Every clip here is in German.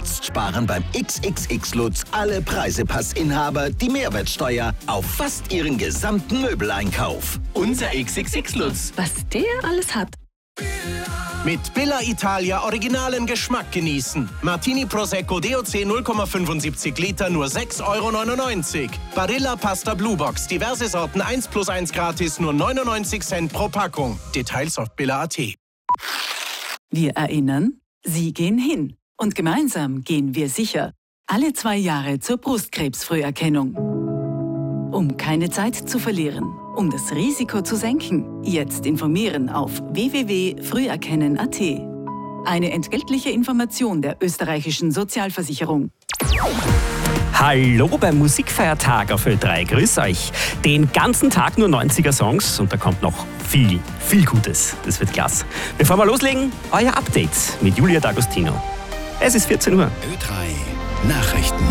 Jetzt sparen beim XXX Lutz alle Preisepassinhaber die Mehrwertsteuer auf fast ihren gesamten Möbeleinkauf. Unser XXX Lutz. Was der alles hat. Mit Billa Italia originalen Geschmack genießen. Martini Prosecco DOC 0,75 Liter nur 6,99 €. Barilla Pasta Blue Box, diverse Sorten 1+1 gratis, nur 99 Cent pro Packung. Details auf billa.at. Wir erinnern, Sie gehen hin. Und gemeinsam gehen wir sicher. Alle 2 Jahre zur Brustkrebsfrüherkennung. Um keine Zeit zu verlieren, um das Risiko zu senken, jetzt informieren auf www.früherkennen.at. Eine entgeltliche Information der österreichischen Sozialversicherung. Hallo beim Musikfeiertag auf Ö3. Grüß euch. Den ganzen Tag nur 90er-Songs und da kommt noch viel Gutes. Das wird klasse. Bevor wir loslegen, euer Update mit Julia D'Agostino. Es ist 14 Uhr. Ö3 Nachrichten.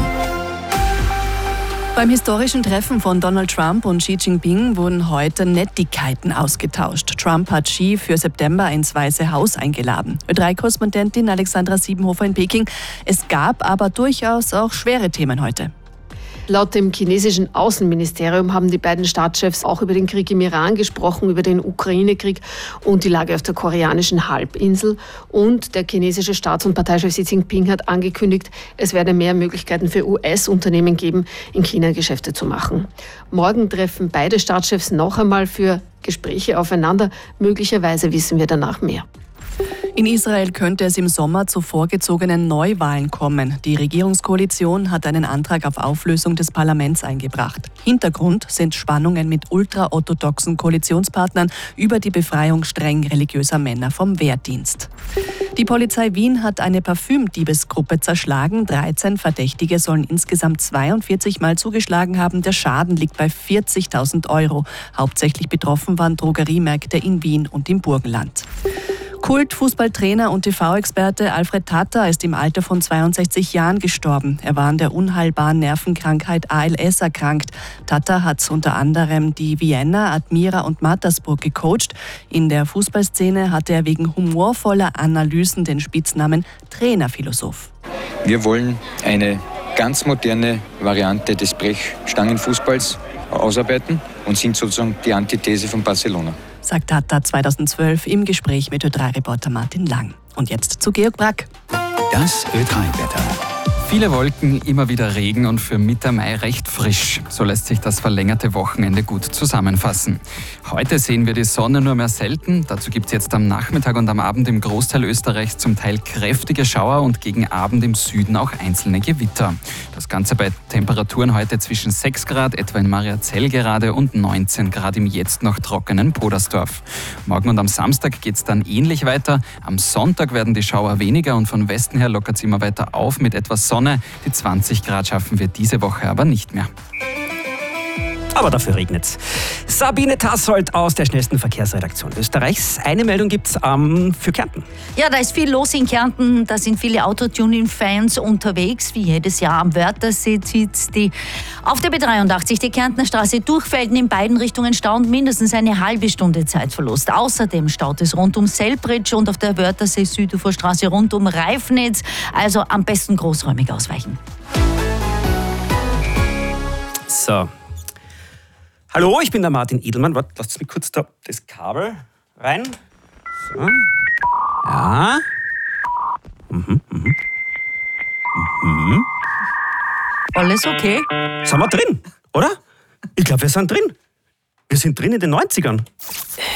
Beim historischen Treffen von Donald Trump und Xi Jinping wurden heute Nettigkeiten ausgetauscht. Trump hat Xi für September ins Weiße Haus eingeladen. Ö3-Korrespondentin Alexandra Siebenhofer in Peking. Es gab aber durchaus auch schwere Themen heute. Laut dem chinesischen Außenministerium haben die beiden Staatschefs auch über den Krieg im Iran gesprochen, über den Ukraine-Krieg und die Lage auf der koreanischen Halbinsel. Und der chinesische Staats- und Parteichef Xi Jinping hat angekündigt, es werde mehr Möglichkeiten für US-Unternehmen geben, in China Geschäfte zu machen. Morgen treffen beide Staatschefs noch einmal für Gespräche aufeinander. Möglicherweise wissen wir danach mehr. In Israel könnte es im Sommer zu vorgezogenen Neuwahlen kommen. Die Regierungskoalition hat einen Antrag auf Auflösung des Parlaments eingebracht. Hintergrund sind Spannungen mit ultraorthodoxen Koalitionspartnern über die Befreiung streng religiöser Männer vom Wehrdienst. Die Polizei Wien hat eine Parfümdiebesgruppe zerschlagen. 13 Verdächtige sollen insgesamt 42 Mal zugeschlagen haben. Der Schaden liegt bei 40.000 €. Hauptsächlich betroffen waren Drogeriemärkte in Wien und im Burgenland. Kult-Fußballtrainer und TV-Experte Alfred Tata ist im Alter von 62 Jahren gestorben. Er war an der unheilbaren Nervenkrankheit ALS erkrankt. Tata hat unter anderem die Vienna, Admira und Mattersburg gecoacht. In der Fußballszene hatte er wegen humorvoller Analysen den Spitznamen Trainerphilosoph. Wir wollen eine ganz moderne Variante des Brechstangenfußballs ausarbeiten und sind sozusagen die Antithese von Barcelona, sagt Tata 2012 im Gespräch mit Ö3-Reporter Martin Lang. Und jetzt zu Georg Brack. Das Ö3-Wetter. Viele Wolken, immer wieder Regen und für Mitte Mai recht frisch. So lässt sich das verlängerte Wochenende gut zusammenfassen. Heute sehen wir die Sonne nur mehr selten. Dazu gibt es jetzt am Nachmittag und am Abend im Großteil Österreichs zum Teil kräftige Schauer und gegen Abend im Süden auch einzelne Gewitter. Das Ganze bei Temperaturen heute zwischen 6 Grad, etwa in Mariazell gerade, und 19 Grad im jetzt noch trockenen Podersdorf. Morgen und am Samstag geht es dann ähnlich weiter. Am Sonntag werden die Schauer weniger und von Westen her lockert es immer weiter auf mit etwas Sonne. Die 20 Grad schaffen wir diese Woche aber nicht mehr. Aber dafür regnet's. Sabine Tassold aus der schnellsten Verkehrsredaktion Österreichs. Eine Meldung gibt's für Kärnten. Ja, da ist viel los in Kärnten. Da sind viele Autotuning-Fans unterwegs. Wie jedes Jahr am Wörthersee zieht die auf der B83 die Kärntner Straße durch Felden in beiden Richtungen Stau und mindestens eine halbe Stunde Zeitverlust. Außerdem staut es rund um Selbridge und auf der Wörthersee-Süduferstraße rund um Reifnitz. Also am besten großräumig ausweichen. So. Hallo, ich bin der Martin Edelmann. Warte, lasst mich kurz da das Kabel rein. So. Ja. Alles okay? Sind wir drin, oder? Ich glaube, wir sind drin. Wir sind drin in den 90ern.